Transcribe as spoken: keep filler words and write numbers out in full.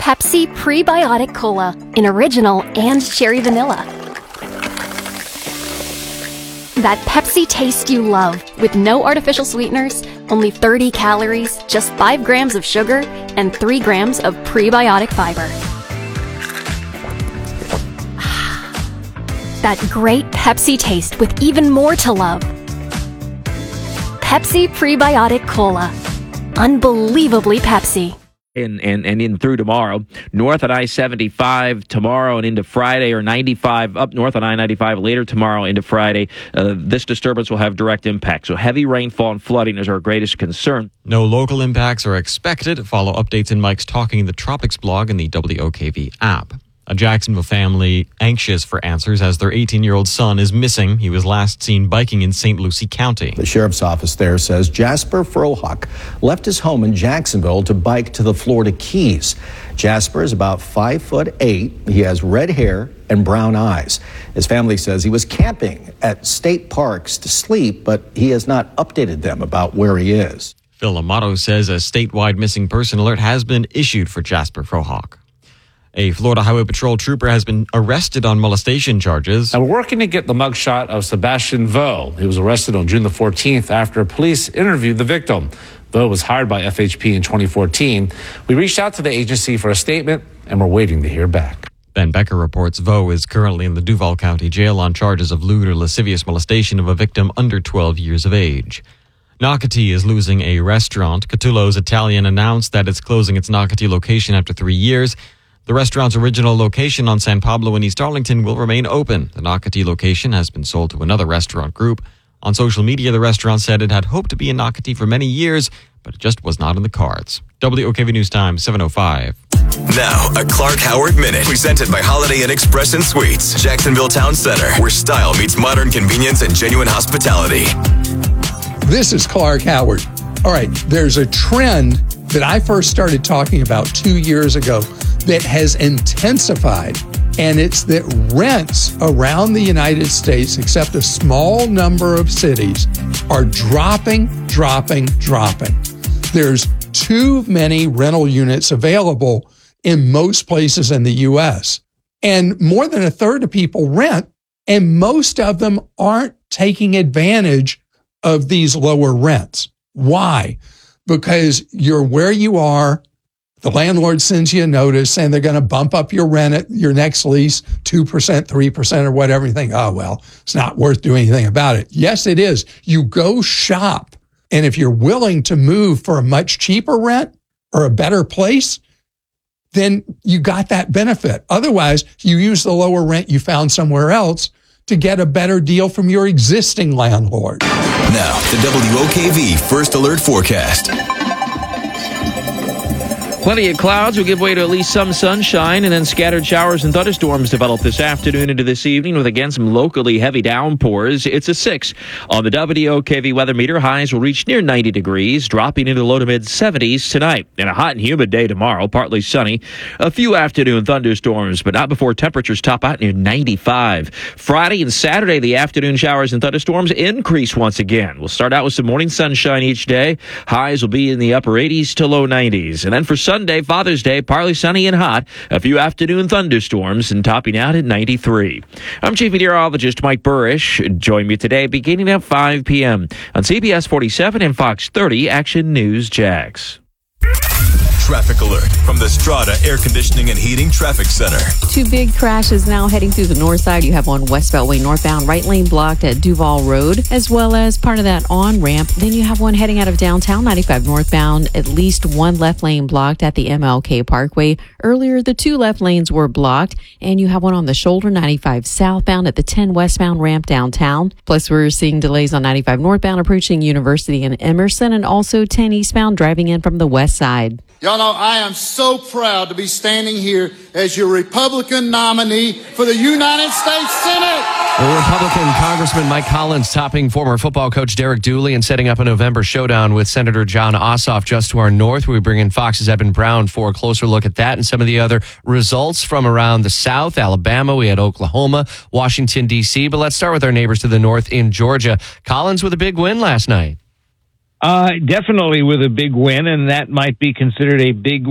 Pepsi Prebiotic Cola in original and cherry vanilla. That Pepsi taste you love, with no artificial sweeteners, only thirty calories, just five grams of sugar, and three grams of prebiotic fiber. That great Pepsi taste with even more to love. Pepsi Prebiotic Cola. Unbelievably Pepsi. And, and and in through tomorrow, north on I seventy-five tomorrow and into Friday, or ninety-five up north on I ninety-five later tomorrow into Friday. Uh, this disturbance will have direct impact. So heavy rainfall and flooding is our greatest concern. No local impacts are expected. Follow updates in Mike's Talking the Tropics blog and the W O K V app. A Jacksonville family anxious for answers as their eighteen-year-old son is missing. He was last seen biking in Saint Lucie County. The sheriff's office there says Jasper Frohock left his home in Jacksonville to bike to the Florida Keys. Jasper is about five foot eight. He has red hair and brown eyes. His family says he was camping at state parks to sleep, but he has not updated them about where he is. Phil Amato says a statewide missing person alert has been issued for Jasper Frohock. A Florida Highway Patrol trooper has been arrested on molestation charges. And we're working to get the mugshot of Sebastian Vo. He was arrested on June the fourteenth after police interviewed the victim. Vo was hired by F H P in twenty fourteen. We reached out to the agency for a statement, and we're waiting to hear back. Ben Becker reports Vo is currently in the Duval County Jail on charges of lewd or lascivious molestation of a victim under twelve years of age. Nocatee is losing a restaurant. Catullo's Italian announced that it's closing its Nocatee location after three years. The restaurant's original location on San Pablo in East Arlington will remain open. The Nocatee location has been sold to another restaurant group. On social media, the restaurant said it had hoped to be in Nocatee for many years, but it just was not in the cards. W O K V News Time, seven oh five. Now, a Clark Howard Minute, presented by Holiday Inn Express and Suites, Jacksonville Town Center, where style meets modern convenience and genuine hospitality. This is Clark Howard. All right, there's a trend that I first started talking about two years ago that has intensified, and it's that rents around the United States, except a small number of cities, are dropping, dropping, dropping. There's too many rental units available in most places in the U S, and more than a third of people rent, and most of them aren't taking advantage of these lower rents. Why? Because you're where you are. The landlord sends you a notice and they're going to bump up your rent at your next lease, two percent, three percent or whatever. You think, oh, well, it's not worth doing anything about it. Yes, it is. You go shop. And if you're willing to move for a much cheaper rent or a better place, then you got that benefit. Otherwise, you use the lower rent you found somewhere else to get a better deal from your existing landlord. Now, the W O K V First Alert Forecast. Plenty of clouds will give way to at least some sunshine, and then scattered showers and thunderstorms develop this afternoon into this evening with, again, some locally heavy downpours. It's a six on the W O K V weather meter. Highs will reach near ninety degrees, dropping into the low to mid seventies tonight. And a hot and humid day tomorrow, partly sunny. A few afternoon thunderstorms, but not before temperatures top out near ninety-five. Friday and Saturday, the afternoon showers and thunderstorms increase once again. We'll start out with some morning sunshine each day. Highs will be in the upper eighties to low nineties. And then for Sunday, Father's Day, partly sunny and hot. A few afternoon thunderstorms and topping out at ninety-three. I'm Chief Meteorologist Mike Burrish. Join me today beginning at five p.m. on C B S forty-seven and Fox thirty Action News Jax. Traffic alert from the Strata Air Conditioning and Heating Traffic Center. Two big crashes now heading through the north side. You have one West Beltway northbound, right lane blocked at Duval Road, as well as part of that on-ramp. Then you have one heading out of downtown, ninety-five northbound, at least one left lane blocked at the M L K Parkway. Earlier, the two left lanes were blocked, and you have one on the shoulder, ninety-five southbound at the ten westbound ramp downtown. Plus, we're seeing delays on ninety-five northbound approaching University and Emerson, and also ten eastbound driving in from the west side. Y'all know I am so proud to be standing here as your Republican nominee for the United States Senate. Well, Republican Congressman Mike Collins topping former football coach Derek Dooley and setting up a November showdown with Senator John Ossoff just to our north. We bring in Fox's Eben Brown for a closer look at that and some of the other results from around the South. Alabama, we had Oklahoma, Washington, D C. But let's start with our neighbors to the north in Georgia. Collins with a big win last night. Uh, definitely with a big win, and that might be considered a big